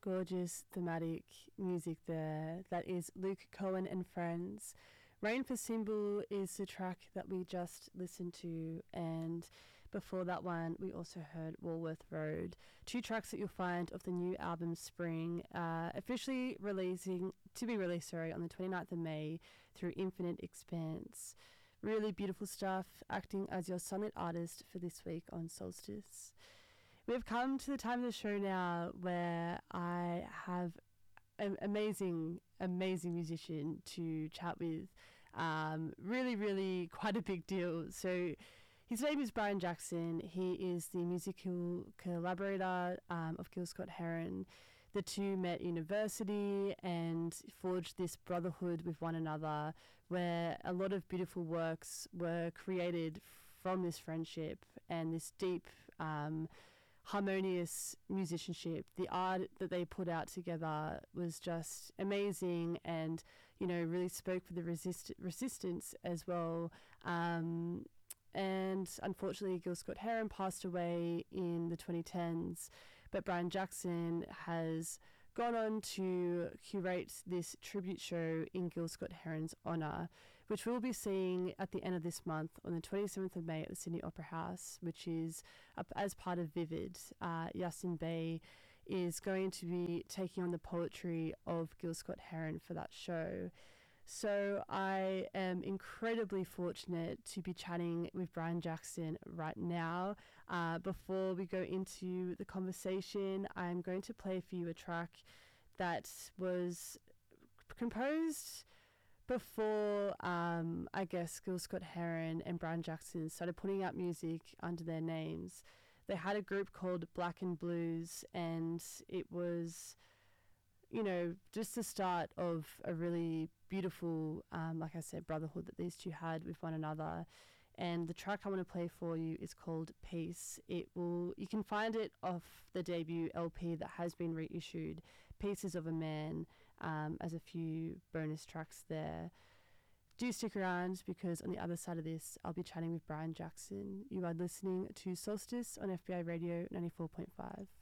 Gorgeous thematic music there. That is Luke Cohen and Friends. Rain for Symbol is the track that we just listened to, and before that one we also heard Walworth Road. Two tracks that you'll find off the new album Spring, officially to be released on the 29th of May through Infinite Expanse. Really beautiful stuff, acting as your sunlit artist for this week on Solstice. We've come to the time of the show now where I have an amazing musician to chat with. Really quite a big deal. So his name is Brian Jackson. He is the musical collaborator of Gil Scott-Heron. The two met at university and forged this brotherhood with one another, where a lot of beautiful works were created from this friendship and this deep harmonious musicianship. The art that they put out together was just amazing, and really spoke for the resistance as well. And unfortunately, Gil Scott-Heron passed away in the 2010s, but Brian Jackson has gone on to curate this tribute show in Gil Scott-Heron's honour, which we'll be seeing at the end of this month on the 27th of May at the Sydney Opera House, which is as part of Vivid. Yasin Bey is going to be taking on the poetry of Gil Scott-Heron for that show. So I am incredibly fortunate to be chatting with Brian Jackson right now. Before we go into the conversation, I'm going to play for you a track that was composed before, I guess, Gil Scott-Heron and Brian Jackson started putting out music under their names. They had a group called Black and Blues, and it was, just the start of a really beautiful, like I said, brotherhood that these two had with one another. And the track I want to play for you is called Peace. You can find it off the debut LP that has been reissued, Pieces of a Man, as a few bonus tracks there. Do stick around, because on the other side of this, I'll be chatting with Brian Jackson. You are listening to Solstice on FBI Radio 94.5.